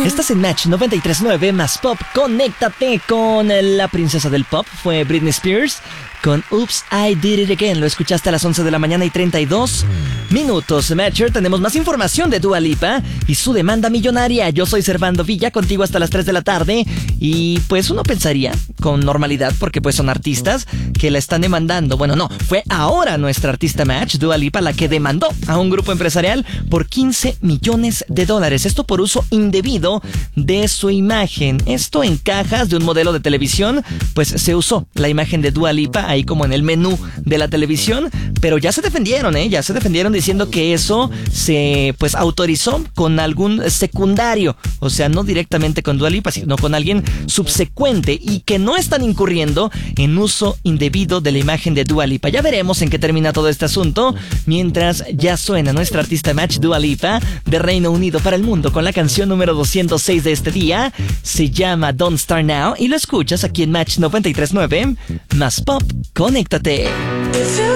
Estás en Match 93.9 más Pop. Conéctate con la princesa del pop. Fue Britney Spears con Oops, I Did It Again. Lo escuchaste a las 11 de la mañana y 32 minutos. Matcher, tenemos más información de Dua Lipa y su demanda millonaria. Yo soy Servando Villa, contigo hasta las 3 de la tarde. Y pues uno pensaría con normalidad, porque pues son artistas que la están demandando. Bueno, no, fue ahora nuestra artista Match, Dua Lipa, la que demandó a un grupo empresarial por $15 millones. Esto por uso indebido de su imagen. Esto en cajas de un modelo de televisión, pues se usó la imagen de Dua Lipa ahí como en el menú de la televisión, pero ya se defendieron, ya se defendieron diciendo que eso se pues autorizó con algún secundario, o sea, no directamente con Dua Lipa, sino con alguien subsecuente, y que no están incurriendo en uso indebido de la imagen de Dua Lipa. Ya veremos en qué termina todo este asunto, mientras ya suena nuestra artista Match, Dua Lipa, de Reino Unido para el mundo, con la canción número 206 de este día. Se llama Don't Start Now y lo escuchas aquí en Match 93.9 más Pop. Conéctate.